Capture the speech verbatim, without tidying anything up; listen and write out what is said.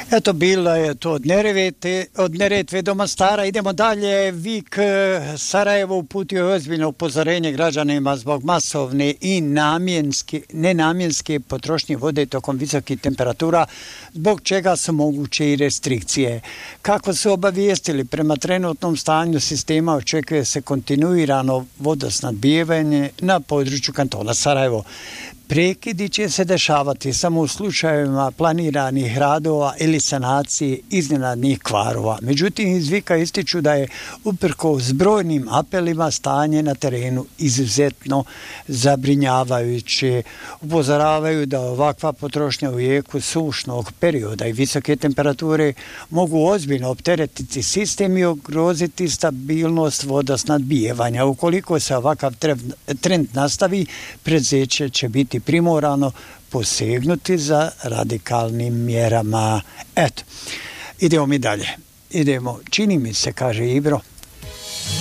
Eto, bilo je to od Neretve, od Neretve do Mostara. Idemo dalje. Vik Sarajevo uputio je ozbiljno upozorenje građanima zbog masovne i namjenske, nenamjenske potrošnje vode tokom visokih temperatura, zbog čega su moguće i restrikcije. Kako su obavijestili, prema trenutnom stanju sistema očekuje se kontinuirano vodosnabdijevanje na području kantona Sarajevo. Prekidi će se dešavati samo u slučajevima planiranih radova ili sanacije iznenadnih kvarova. Međutim, iz Vika ističu da je uprkos brojnim apelima stanje na terenu izuzetno zabrinjavajuće. Upozoravaju da ovakva potrošnja u jeku sušnog perioda i visoke temperature mogu ozbiljno opteretiti sistem i ugroziti stabilnost vodosnabdijevanja. Ukoliko se ovakav trend nastavi, preduzeće će biti primorano posegnuti za radikalnim mjerama. Eto, idemo mi dalje. Idemo, čini mi se, kaže Ibro,